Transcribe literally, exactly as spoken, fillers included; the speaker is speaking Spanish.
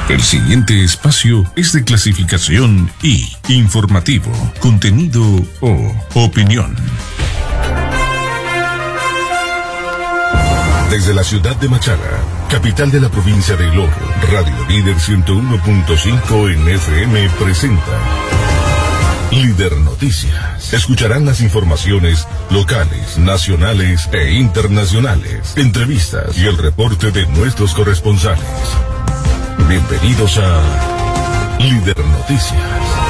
El siguiente espacio es de clasificación I, informativo, contenido o opinión. Desde la ciudad de Machala, capital de la provincia de Loro, Radio Líder ciento uno punto cinco en F M presenta Líder Noticias. Escucharán las informaciones locales, nacionales e internacionales, entrevistas y el reporte de nuestros corresponsales. Bienvenidos a Líder Noticias.